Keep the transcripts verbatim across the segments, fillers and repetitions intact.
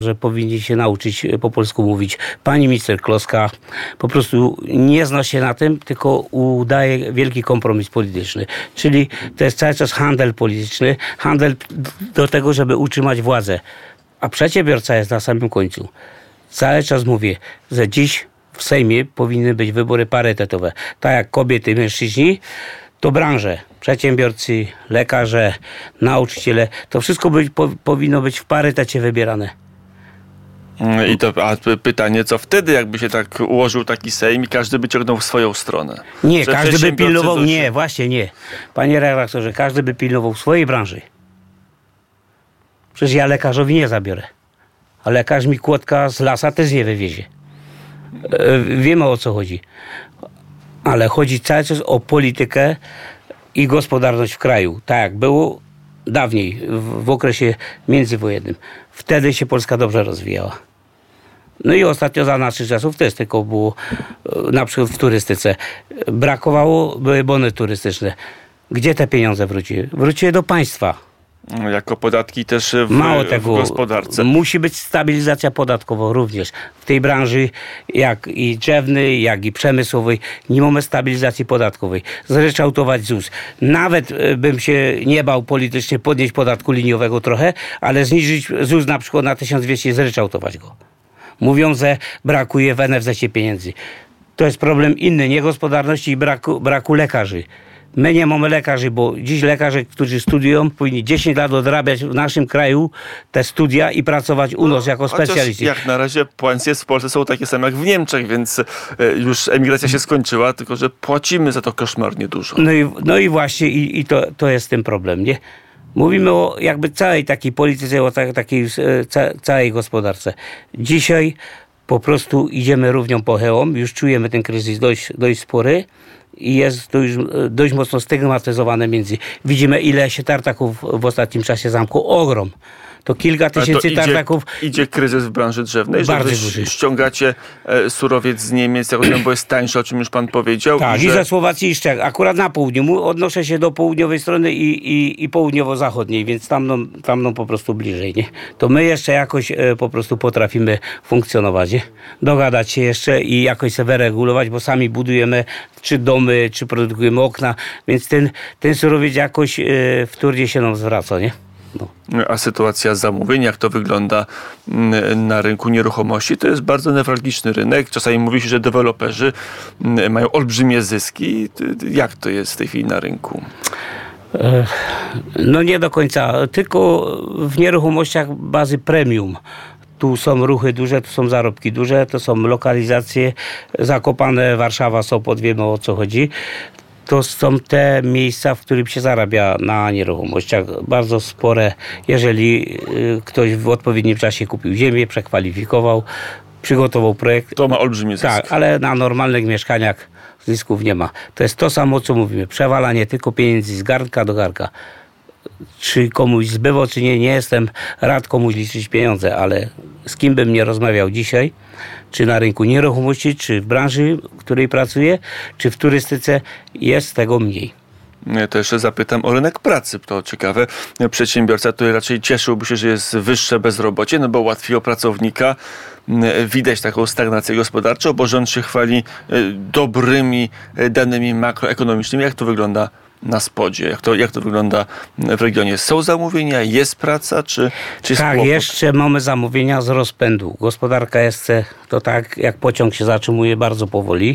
że powinni się nauczyć po polsku mówić. Pani minister Kloska po prostu nie zna się na tym, tylko udaje wielki kompromis polityczny. Czyli to jest cały czas handel polityczny, handel do tego, żeby utrzymać władzę. A przedsiębiorca jest na samym końcu. Cały czas mówię, że dziś w Sejmie powinny być wybory parytetowe. Tak jak kobiety, mężczyźni, to branże, przedsiębiorcy, lekarze, nauczyciele, to wszystko być, po, powinno być w parytecie wybierane. I to a pytanie, co wtedy, jakby się tak ułożył taki Sejm i każdy by ciągnął w swoją stronę? Nie, Że każdy by pilnował, dość... nie, właśnie nie. Panie redaktorze, każdy by pilnował swojej branży. Przecież ja lekarzowi nie zabiorę. A lekarz mi kłodka z lasa też nie wywiezie. Wiemy, o co chodzi. Ale chodzi cały czas o politykę i gospodarność w kraju. Tak jak było dawniej, w, w okresie międzywojennym. Wtedy się Polska dobrze rozwijała. No i ostatnio za naszych czasów też tylko było, na przykład w turystyce. Brakowało, były bony turystyczne. Gdzie te pieniądze wróciły? Wróciły do państwa. Jako podatki też w, Mało tego, w gospodarce. Musi być stabilizacja podatkowa również. W tej branży, jak i drzewnej, jak i przemysłowej, nie mamy stabilizacji podatkowej. Zryczałtować ZUS. Nawet bym się nie bał politycznie podnieść podatku liniowego trochę, ale zniżyć ZUS na przykład na tysiąc dwieście i zryczałtować go. Mówią, że brakuje w en ef zecie pieniędzy. To jest problem inny, niegospodarności i braku, braku lekarzy. My nie mamy lekarzy, bo dziś lekarze, którzy studiują, powinni dziesięć lat odrabiać w naszym kraju te studia i pracować u nas jako specjaliści. Jak na razie pensje w Polsce są takie same jak w Niemczech, więc już emigracja się skończyła, tylko że płacimy za to koszmarnie dużo. No i, no i właśnie i, i to, to jest ten problem, nie? Mówimy o jakby całej takiej polityce, o takiej ca, całej gospodarce. Dzisiaj po prostu idziemy równią pochełą, już czujemy ten kryzys dość, dość spory. I jest to już dość mocno stygmatyzowane między. Widzimy, ile się tartaków w ostatnim czasie zamkło. Ogrom. To kilka tysięcy to idzie, tartaków. Idzie kryzys w branży drzewnej, bardzo że duży. Ściągacie e, surowiec z Niemiec, jak rozumiem, bo jest tańszy, o czym już pan powiedział. Tak, i, że... i ze Słowacji i z Czech. Akurat na południu. Odnoszę się do południowej strony i, i, i południowo-zachodniej, więc tam no, tam no po prostu bliżej. Nie? To my jeszcze jakoś e, po prostu potrafimy funkcjonować. Nie? Dogadać się jeszcze i jakoś sobie wyregulować, bo sami budujemy czy domy, czy produkujemy okna, więc ten, ten surowiec jakoś e, wtórnie się nam zwraca. Nie? No. A sytuacja zamówień, jak to wygląda na rynku nieruchomości, to jest bardzo newralgiczny rynek. Czasami mówi się, że deweloperzy mają olbrzymie zyski. Jak to jest w tej chwili na rynku? No nie do końca, tylko w nieruchomościach bazy premium. Tu są ruchy duże, tu są zarobki duże, to są lokalizacje Zakopane, Warszawa, Sopot, wiemy, o co chodzi. To są te miejsca, w których się zarabia na nieruchomościach. Bardzo spore, jeżeli ktoś w odpowiednim czasie kupił ziemię, przekwalifikował, przygotował projekt. To ma olbrzymi zysk. Tak, ale na normalnych mieszkaniach zysków nie ma. To jest to samo, co mówimy. Przewalanie tylko pieniędzy z garnka do garnka. Czy komuś zbyło, czy nie, nie jestem rad komuś liczyć pieniądze, ale z kim bym nie rozmawiał dzisiaj, czy na rynku nieruchomości, czy w branży, w której pracuję, czy w turystyce, jest tego mniej. Ja to jeszcze zapytam o rynek pracy. To ciekawe. Przedsiębiorca to raczej cieszyłby się, że jest wyższe bezrobocie, no bo łatwiej o pracownika. Widać taką stagnację gospodarczą, bo rząd się chwali dobrymi danymi makroekonomicznymi. Jak to wygląda na spodzie? Jak to, jak to wygląda w regionie? Są zamówienia? Jest praca? Czy, czy jest Tak, kłopot? jeszcze mamy zamówienia z rozpędu. Gospodarka jest, to tak jak pociąg się zatrzymuje bardzo powoli.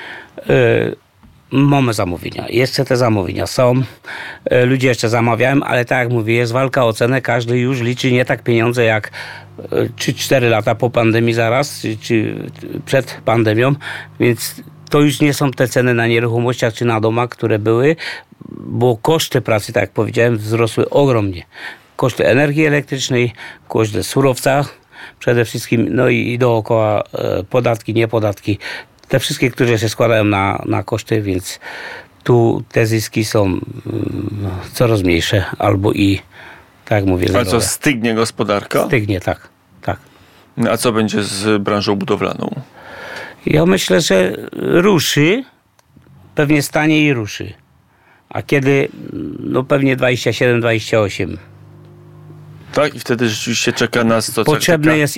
Yy, mamy zamówienia. Jeszcze te zamówienia są. Yy, ludzie jeszcze zamawiają, ale tak jak mówię, jest walka o cenę. Każdy już liczy nie tak pieniądze jak trzy cztery lata po pandemii zaraz, czy, czy przed pandemią, więc to już nie są te ceny na nieruchomościach czy na domach, które były, bo koszty pracy, tak jak powiedziałem, wzrosły ogromnie. Koszty energii elektrycznej, koszty surowca przede wszystkim, no i, i dookoła e, podatki, niepodatki. Te wszystkie, które się składają na, na koszty, więc tu te zyski są mm, coraz mniejsze, albo i, tak jak mówię, zerowe. A co, stygnie gospodarka? Stygnie, tak, tak. A co będzie z branżą budowlaną? Ja myślę, że ruszy, pewnie stanie i ruszy. A kiedy? No pewnie dwadzieścia siedem dwadzieścia osiem. Tak? I wtedy rzeczywiście czeka nas to... Potrzebne taka... jest